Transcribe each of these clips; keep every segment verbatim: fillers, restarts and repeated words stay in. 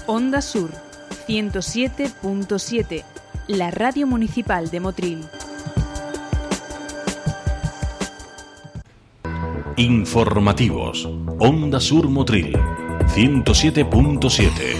Onda Sur, ciento siete punto siete, la radio municipal de Motril. Informativos. Onda Sur Motril, ciento siete punto siete.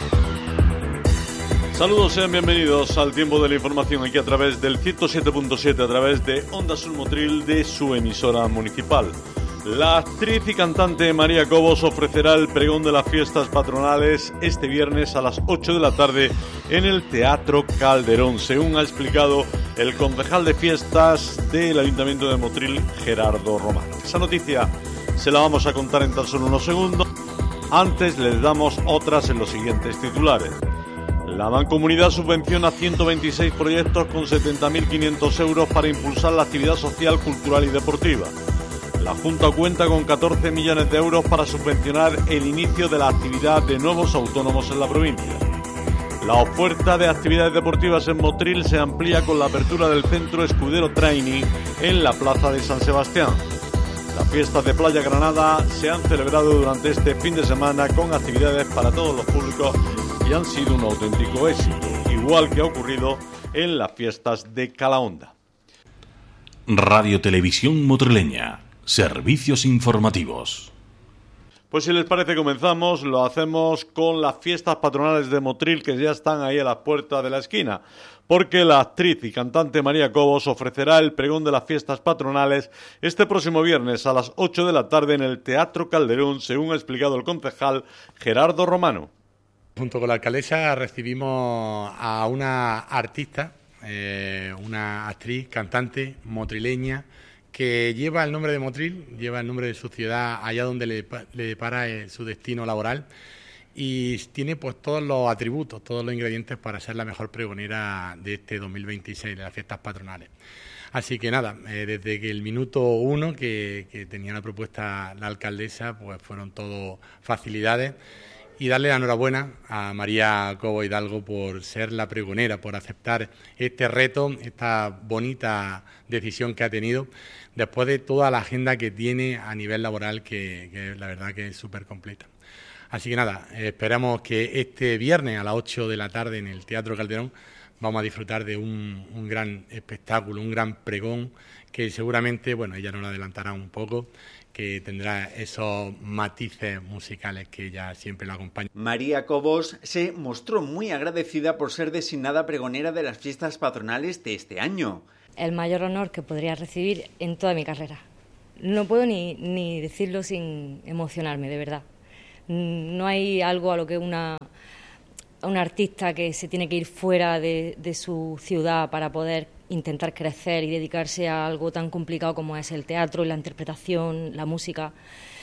Saludos, sean bienvenidos al tiempo de la información aquí a través del ciento siete punto siete, a través de Onda Sur Motril, de su emisora municipal. La actriz y cantante María Cobos ofrecerá el pregón de las fiestas patronales este viernes a las ocho de la tarde en el Teatro Calderón, según ha explicado el concejal de fiestas del Ayuntamiento de Motril, Gerardo Romano. Esa noticia se la vamos a contar en tan solo unos segundos. Antes les damos otras en los siguientes titulares. La Mancomunidad subvenciona ciento veintiséis proyectos con setenta mil quinientos euros para impulsar la actividad social, cultural y deportiva. La Junta cuenta con catorce millones de euros para subvencionar el inicio de la actividad de nuevos autónomos en la provincia. La oferta de actividades deportivas en Motril se amplía con la apertura del Centro Escudero Training en la Plaza de San Sebastián. Las fiestas de Playa Granada se han celebrado durante este fin de semana con actividades para todos los públicos y han sido un auténtico éxito, igual que ha ocurrido en las fiestas de Calahonda. Radio Televisión Motrileña. Servicios informativos. Pues si les parece comenzamos, lo hacemos con las fiestas patronales de Motril, que ya están ahí a las puertas de la esquina, porque la actriz y cantante María Cobos ofrecerá el pregón de las fiestas patronales este próximo viernes a las ocho de la tarde en el Teatro Calderón, según ha explicado el concejal Gerardo Romano. Junto con la alcaldesa recibimos a una artista, eh, una actriz, cantante motrileña, que lleva el nombre de Motril, lleva el nombre de su ciudad allá donde le, le depara eh, su destino laboral, y tiene pues todos los atributos, todos los ingredientes para ser la mejor pregonera de este dos mil veintiséis, de las fiestas patronales. Así que nada, eh, desde que el minuto uno que, que tenía la propuesta la alcaldesa, pues fueron todo facilidades. Y darle la enhorabuena a María Cobos Hidalgo por ser la pregonera, por aceptar este reto, esta bonita decisión que ha tenido, después de toda la agenda que tiene a nivel laboral, que, que la verdad que es súper completa. Así que nada, esperamos que este viernes a las ocho de la tarde en el Teatro Calderón vamos a disfrutar de un, un gran espectáculo, un gran pregón, que seguramente, bueno, ella nos lo adelantará un poco, que tendrá esos matices musicales que ella siempre lo acompaña. María Cobos se mostró muy agradecida por ser designada pregonera de las fiestas patronales de este año. El mayor honor que podría recibir en toda mi carrera. No puedo ni, ni decirlo sin emocionarme, de verdad. No hay algo a lo que una, una artista que se tiene que ir fuera de, de su ciudad para poder intentar crecer y dedicarse a algo tan complicado como es el teatro, la interpretación, la música,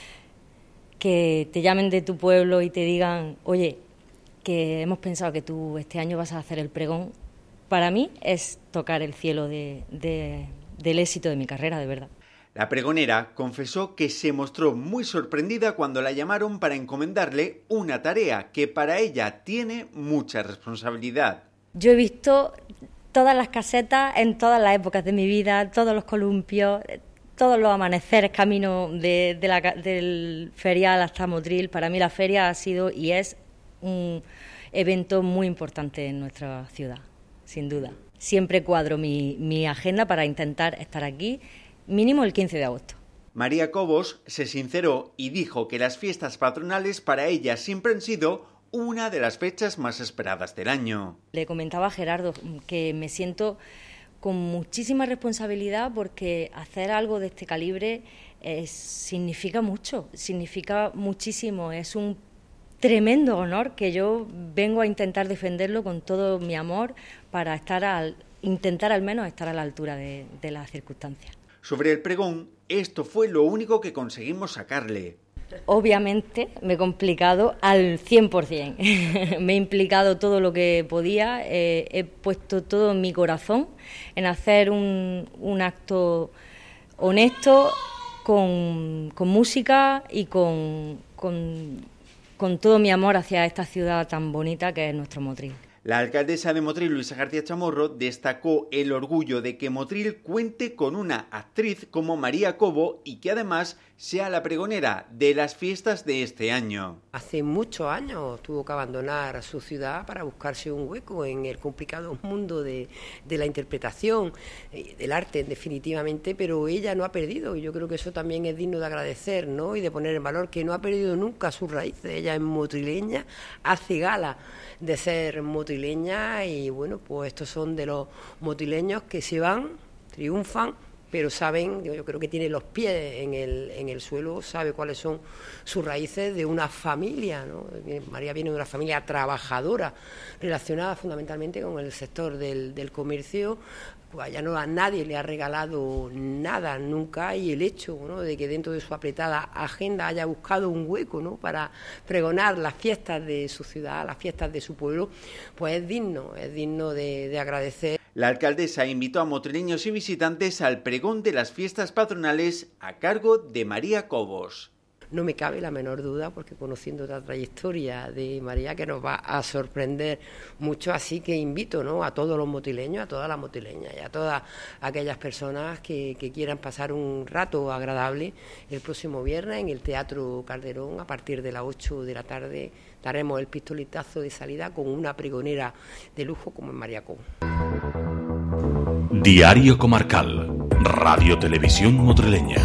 que te llamen de tu pueblo y te digan, oye, que hemos pensado que tú este año vas a hacer el pregón, para mí es tocar el cielo de, de, del éxito de mi carrera, de verdad. La pregonera confesó que se mostró muy sorprendida cuando la llamaron para encomendarle una tarea que para ella tiene mucha responsabilidad. Yo he visto todas las casetas en todas las épocas de mi vida, todos los columpios, todos los amaneceres, camino de, de la, del ferial hasta Motril. Para mí la feria ha sido y es un evento muy importante en nuestra ciudad, sin duda. Siempre cuadro mi, mi agenda para intentar estar aquí, mínimo el quince de agosto. María Cobos se sinceró y dijo que las fiestas patronales para ella siempre han sido una de las fechas más esperadas del año. Le comentaba a Gerardo que me siento con muchísima responsabilidad porque hacer algo de este calibre eh, significa mucho, significa muchísimo, es un tremendo honor que yo vengo a intentar defenderlo con todo mi amor para estar al, intentar al menos estar a la altura de, de las circunstancias. Sobre el pregón, esto fue lo único que conseguimos sacarle. Obviamente me he complicado al cien por ciento, me he implicado todo lo que podía, eh, he puesto todo mi corazón en hacer un, un acto honesto, con, con música y con, con, con todo mi amor hacia esta ciudad tan bonita que es nuestro Motril. La alcaldesa de Motril, Luisa García Chamorro, destacó el orgullo de que Motril cuente con una actriz como María Cobos y que además sea la pregonera de las fiestas de este año. Hace muchos años tuvo que abandonar su ciudad para buscarse un hueco en el complicado mundo de, de la interpretación, del arte definitivamente, pero ella no ha perdido, y yo creo que eso también es digno de agradecer, ¿no? Y de poner en valor que no ha perdido nunca sus raíces. Ella es motrileña, hace gala de ser motrileña, y bueno, pues estos son de los motrileños que se van, triunfan, pero saben, yo creo que tiene los pies en el, en el suelo, sabe cuáles son sus raíces de una familia, ¿no? María viene de una familia trabajadora, relacionada fundamentalmente con el sector del, del comercio. Pues ya no a nadie le ha regalado nada nunca, y el hecho, ¿no?, de que dentro de su apretada agenda haya buscado un hueco, ¿no?, para pregonar las fiestas de su ciudad, las fiestas de su pueblo, pues es digno, es digno de, de agradecer. La alcaldesa invitó a motrileños y visitantes al pregón de las fiestas patronales a cargo de María Cobos. No me cabe la menor duda, porque conociendo la trayectoria de María, que nos va a sorprender mucho, así que invito, ¿no?, a todos los motileños, a todas las motileñas y a todas aquellas personas que, que quieran pasar un rato agradable el próximo viernes en el Teatro Calderón. A partir de las ocho de la tarde daremos el pistoletazo de salida con una pregonera de lujo como es María Cobos. Diario Comarcal, Radio Televisión Motrileña.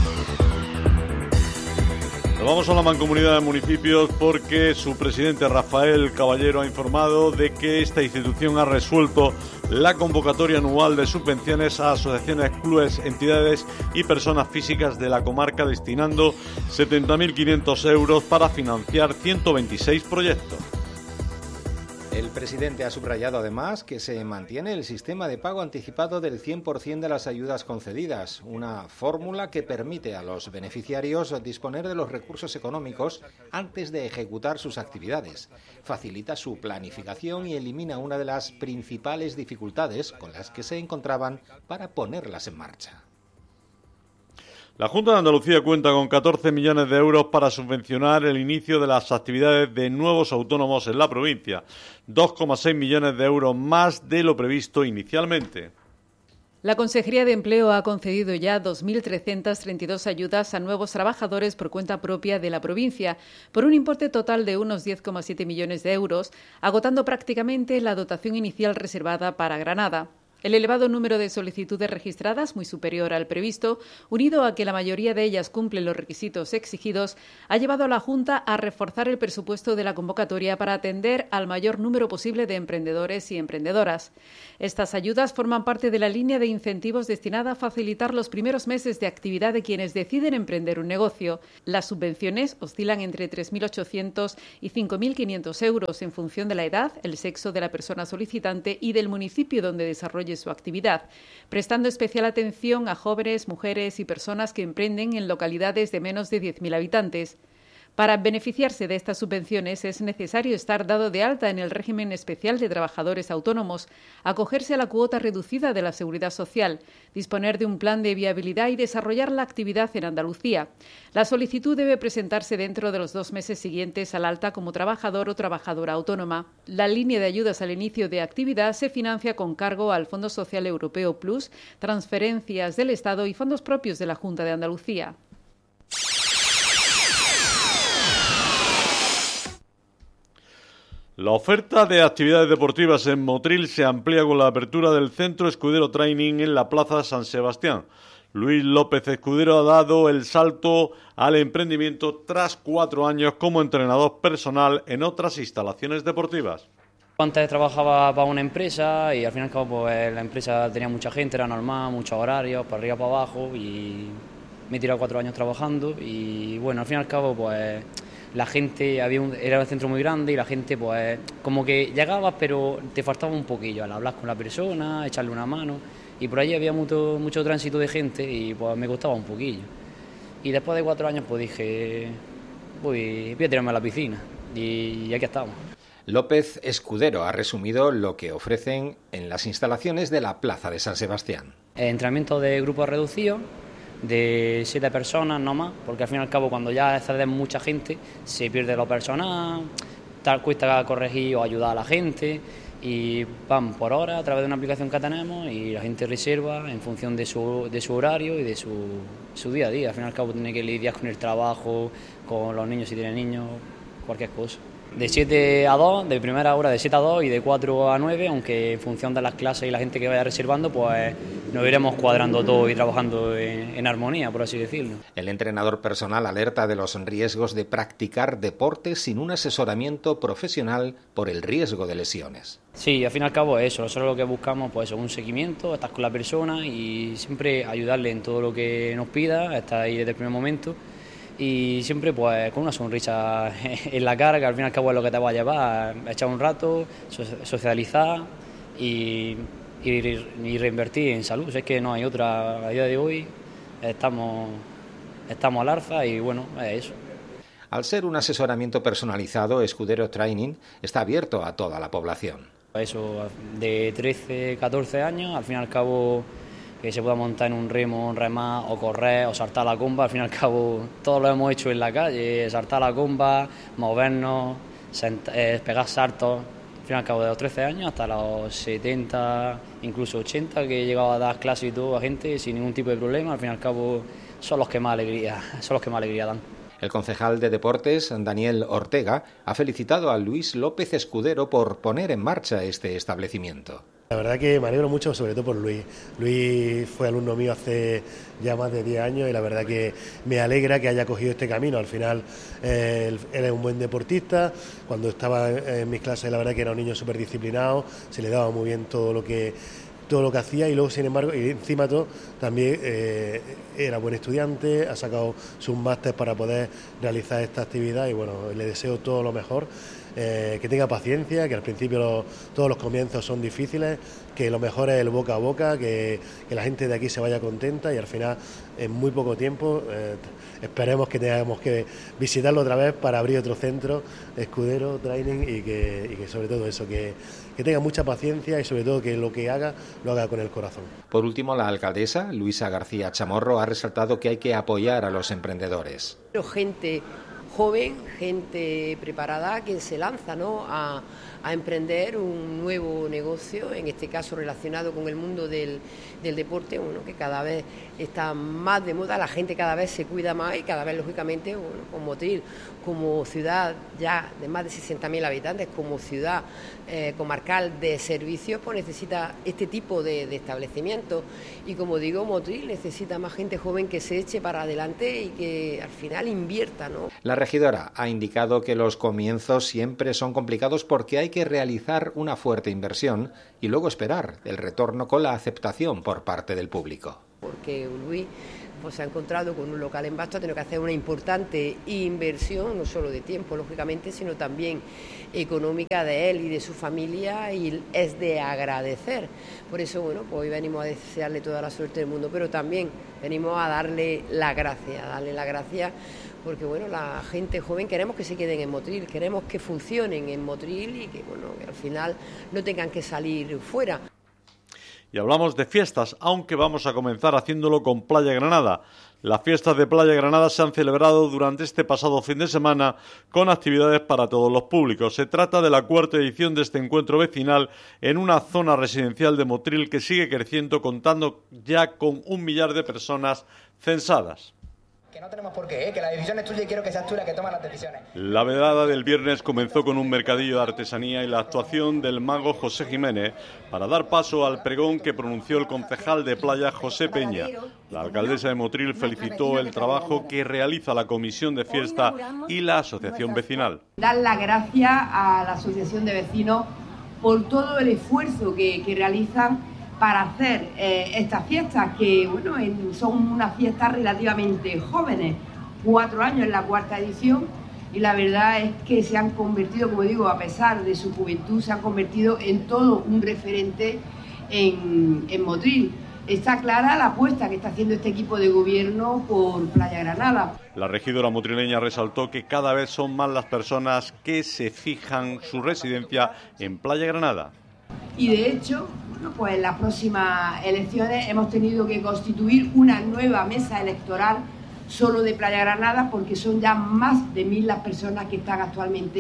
Nos vamos a la Mancomunidad de Municipios porque su presidente Rafael Caballero ha informado de que esta institución ha resuelto la convocatoria anual de subvenciones a asociaciones, clubes, entidades y personas físicas de la comarca, destinando setenta mil quinientos euros para financiar ciento veintiséis proyectos. El presidente ha subrayado además que se mantiene el sistema de pago anticipado del cien por ciento de las ayudas concedidas, una fórmula que permite a los beneficiarios disponer de los recursos económicos antes de ejecutar sus actividades, facilita su planificación y elimina una de las principales dificultades con las que se encontraban para ponerlas en marcha. La Junta de Andalucía cuenta con catorce millones de euros para subvencionar el inicio de las actividades de nuevos autónomos en la provincia, dos coma seis millones de euros más de lo previsto inicialmente. La Consejería de Empleo ha concedido ya dos mil trescientas treinta y dos ayudas a nuevos trabajadores por cuenta propia de la provincia, por un importe total de unos diez coma siete millones de euros, agotando prácticamente la dotación inicial reservada para Granada. El elevado número de solicitudes registradas, muy superior al previsto, unido a que la mayoría de ellas cumplen los requisitos exigidos, ha llevado a la Junta a reforzar el presupuesto de la convocatoria para atender al mayor número posible de emprendedores y emprendedoras. Estas ayudas forman parte de la línea de incentivos destinada a facilitar los primeros meses de actividad de quienes deciden emprender un negocio. Las subvenciones oscilan entre tres mil ochocientos y cinco mil quinientos euros en función de la edad, el sexo de la persona solicitante y del municipio donde desarrolle su actividad, prestando especial atención a jóvenes, mujeres y personas que emprenden en localidades de menos de diez mil habitantes. Para beneficiarse de estas subvenciones es necesario estar dado de alta en el régimen especial de trabajadores autónomos, acogerse a la cuota reducida de la Seguridad Social, disponer de un plan de viabilidad y desarrollar la actividad en Andalucía. La solicitud debe presentarse dentro de los dos meses siguientes al alta como trabajador o trabajadora autónoma. La línea de ayudas al inicio de actividad se financia con cargo al Fondo Social Europeo Plus, transferencias del Estado y fondos propios de la Junta de Andalucía. La oferta de actividades deportivas en Motril se amplía con la apertura del Centro Escudero Training en la Plaza San Sebastián. Luis López Escudero ha dado el salto al emprendimiento tras cuatro años como entrenador personal en otras instalaciones deportivas. Antes trabajaba para una empresa y al final pues, la empresa tenía mucha gente, era normal, muchos horarios, para arriba, para abajo, y me he tirado cuatro años trabajando y bueno, al fin y al cabo pues la gente, había un, era un centro muy grande y la gente pues como que llegabas pero te faltaba un poquillo al hablar con la persona, echarle una mano, y por allí había mucho, mucho tránsito de gente y pues me costaba un poquillo. Y después de cuatro años pues dije, voy, voy a tirarme a la piscina y aquí estamos. López Escudero ha resumido lo que ofrecen en las instalaciones de la Plaza de San Sebastián. Entrenamiento de grupos reducidos, de siete personas no más, porque al fin y al cabo cuando ya excede mucha gente se pierde lo personal, tal, cuesta corregir o ayudar a la gente, y van por hora a través de una aplicación que tenemos y la gente reserva en función de su, de su horario y de su, su día a día. Al fin y al cabo tiene que lidiar con el trabajo, con los niños si tienen niños, cualquier cosa. De siete a dos, de primera hora de siete a dos y de cuatro a nueve, aunque en función de las clases y la gente que vaya reservando, pues nos iremos cuadrando todo y trabajando en, en armonía, por así decirlo. El entrenador personal alerta de los riesgos de practicar deportes sin un asesoramiento profesional por el riesgo de lesiones. Sí, al fin y al cabo es eso, nosotros lo que buscamos pues es un seguimiento, estar con la persona y siempre ayudarle en todo lo que nos pida, estar ahí desde el primer momento. Y siempre pues con una sonrisa en la cara, que al fin y al cabo es lo que te va a llevar, echar un rato, socializar y, y, y reinvertir en salud. Es que no hay otra, a día de hoy estamos, estamos al alza y bueno, es eso. Al ser un asesoramiento personalizado, Escudero Training está abierto a toda la población. Eso, de trece, catorce años, al fin y al cabo, que se pueda montar en un remo, remar o correr o saltar la comba, al fin y al cabo todo lo hemos hecho en la calle, saltar la comba, movernos, eh, pegar saltos, al fin y al cabo de los trece años hasta los setenta, incluso ochenta, que he llegado a dar clases y todo a gente sin ningún tipo de problema, al fin y al cabo son los que más alegría, son los que más alegría dan. El concejal de Deportes, Daniel Ortega, ha felicitado a Luis López Escudero por poner en marcha este establecimiento. La verdad que me alegro mucho, sobre todo por Luis. Luis fue alumno mío hace ya más de diez años y la verdad que me alegra que haya cogido este camino. Al final eh, él, él es un buen deportista. Cuando estaba en mis clases la verdad que era un niño súper disciplinado, se le daba muy bien todo lo que todo lo que hacía y luego sin embargo y encima todo también eh, era buen estudiante, ha sacado sus másteres para poder realizar esta actividad y bueno, le deseo todo lo mejor. Eh, que tenga paciencia, que al principio lo, todos los comienzos son difíciles, que lo mejor es el boca a boca, que, que la gente de aquí se vaya contenta y al final en muy poco tiempo eh, esperemos que tengamos que visitarlo otra vez para abrir otro centro, Escudero Training y que, y que sobre todo eso, que, que tenga mucha paciencia y sobre todo que lo que haga lo haga con el corazón. Por último, la alcaldesa Luisa García Chamorro ha resaltado que hay que apoyar a los emprendedores. Gente joven, gente preparada que se lanza, ¿no?, a, a emprender un nuevo negocio, en este caso relacionado con el mundo del, del deporte, uno que cada vez está más de moda, la gente cada vez se cuida más y cada vez, lógicamente, bueno, con Motril, como ciudad ya de más de sesenta mil habitantes, como ciudad eh, comarcal de servicios, pues necesita este tipo de, de establecimientos y, como digo, Motril necesita más gente joven que se eche para adelante y que al final invierta, ¿no? La regidora ha indicado que los comienzos siempre son complicados porque hay que realizar una fuerte inversión y luego esperar el retorno con la aceptación por parte del público. Porque Luis pues, se ha encontrado con un local en Basto, ha tenido que hacer una importante inversión, no solo de tiempo, lógicamente, sino también económica de él y de su familia, y es de agradecer. Por eso, bueno, pues hoy venimos a desearle toda la suerte del mundo, pero también venimos a darle la gracia, a darle la gracia porque, bueno, la gente joven queremos que se queden en Motril, queremos que funcionen en Motril y que, bueno, que al final no tengan que salir fuera. Y hablamos de fiestas, aunque vamos a comenzar haciéndolo con Playa Granada. Las fiestas de Playa Granada se han celebrado durante este pasado fin de semana con actividades para todos los públicos. Se trata de la cuarta edición de este encuentro vecinal en una zona residencial de Motril que sigue creciendo, contando ya con un millar de personas censadas. Que no tenemos por qué, ¿eh? Que la decisión es tuya y quiero que seas tú la que toma las decisiones. La velada del viernes comenzó con un mercadillo de artesanía y la actuación del mago José Jiménez para dar paso al pregón que pronunció el concejal de Playa, José Peña. La alcaldesa de Motril felicitó el trabajo que realiza la Comisión de Fiesta y la Asociación Vecinal. Dar las gracias a la Asociación de Vecinos por todo el esfuerzo que, que realizan para hacer eh, estas fiestas, que bueno, en, son unas fiestas relativamente jóvenes, cuatro años en la cuarta edición, y la verdad es que se han convertido, como digo, a pesar de su juventud, se han convertido en todo un referente en, en Motril. Está clara la apuesta que está haciendo este equipo de gobierno por Playa Granada. La regidora motrileña resaltó que cada vez son más las personas que se fijan su residencia en Playa Granada. Y de hecho, bueno, pues en las próximas elecciones hemos tenido que constituir una nueva mesa electoral solo de Playa Granada, porque son ya más de mil las personas que están actualmente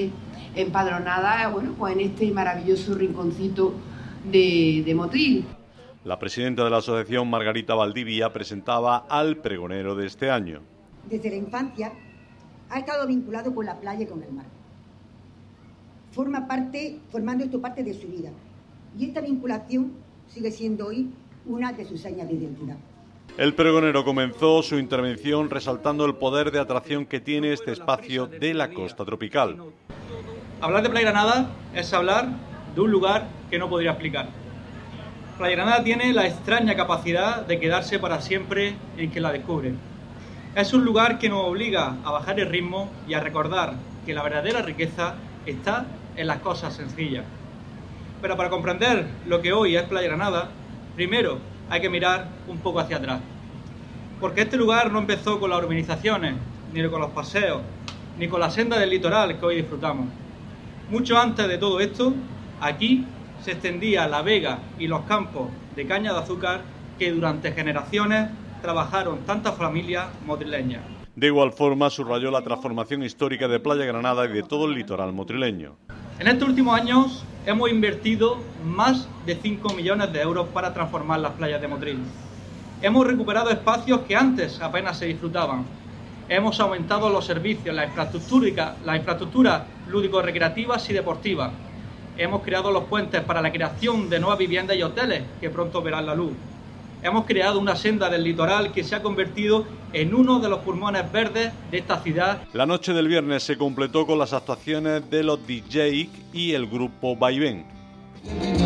empadronadas, bueno, pues en este maravilloso rinconcito de, de Motril. La presidenta de la asociación, Margarita Valdivia, presentaba al pregonero de este año. Desde la infancia ha estado vinculado con la playa y con el mar. Forma parte, formando esto parte de su vida. Y esta vinculación sigue siendo hoy una de sus señas de identidad. El pregonero comenzó su intervención resaltando el poder de atracción que tiene este espacio de la costa tropical. Hablar de Playa Granada es hablar de un lugar que no podría explicar. Playa Granada tiene la extraña capacidad de quedarse para siempre en quien la descubre. Es un lugar que nos obliga a bajar el ritmo y a recordar que la verdadera riqueza está en las cosas sencillas. Pero para comprender lo que hoy es Playa Granada, primero hay que mirar un poco hacia atrás. Porque este lugar no empezó con las urbanizaciones, ni con los paseos, ni con la senda del litoral que hoy disfrutamos. Mucho antes de todo esto, aquí se extendía la vega y los campos de caña de azúcar que durante generaciones trabajaron tantas familias motrileñas. De igual forma, subrayó la transformación histórica de Playa Granada y de todo el litoral motrileño. En estos últimos años hemos invertido más de cinco millones de euros para transformar las playas de Motril. Hemos recuperado espacios que antes apenas se disfrutaban. Hemos aumentado los servicios, la infraestructura, la infraestructura lúdico-recreativas y deportivas. Hemos creado los puentes para la creación de nuevas viviendas y hoteles que pronto verán la luz. Hemos creado una senda del litoral que se ha convertido en uno de los pulmones verdes de esta ciudad. La noche del viernes se completó con las actuaciones de los D J y el grupo Vaivén.